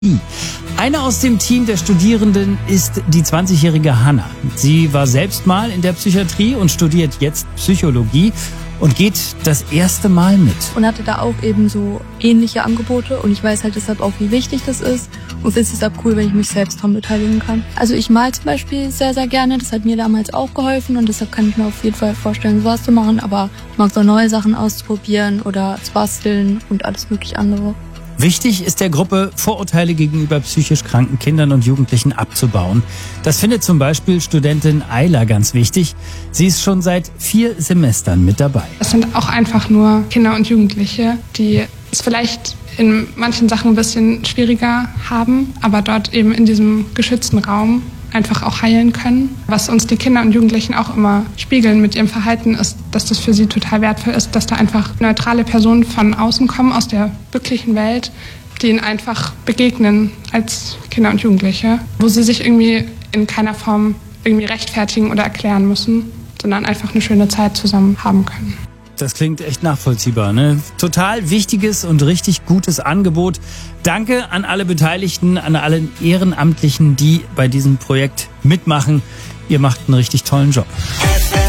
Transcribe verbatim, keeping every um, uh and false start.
Eine aus dem Team der Studierenden ist die zwanzigjährige Hanna. Sie war selbst mal in der Psychiatrie und studiert jetzt Psychologie und geht das erste Mal mit. Und hatte da auch eben so ähnliche Angebote und ich weiß halt deshalb auch, wie wichtig das ist und finde es deshalb cool, wenn ich mich selbst daran beteiligen kann. Also ich mal zum Beispiel sehr, sehr gerne, das hat mir damals auch geholfen und deshalb kann ich mir auf jeden Fall vorstellen, sowas zu machen, aber ich mag so neue Sachen auszuprobieren oder zu basteln und alles mögliche andere. Wichtig ist der Gruppe, Vorurteile gegenüber psychisch kranken Kindern und Jugendlichen abzubauen. Das findet zum Beispiel Studentin Ayla ganz wichtig. Sie ist schon seit vier Semestern mit dabei. Es sind auch einfach nur Kinder und Jugendliche, die es vielleicht in manchen Sachen ein bisschen schwieriger haben, aber dort eben in diesem geschützten Raum einfach auch heilen können. Was uns die Kinder und Jugendlichen auch immer spiegeln mit ihrem Verhalten ist, dass das für sie total wertvoll ist, dass da einfach neutrale Personen von außen kommen, aus der wirklichen Welt, die ihnen einfach begegnen als Kinder und Jugendliche, wo sie sich irgendwie in keiner Form irgendwie rechtfertigen oder erklären müssen, sondern einfach eine schöne Zeit zusammen haben können. Das klingt echt nachvollziehbar, ne? Total wichtiges und richtig gutes Angebot. Danke an alle Beteiligten, an alle Ehrenamtlichen, die bei diesem Projekt mitmachen. Ihr macht einen richtig tollen Job.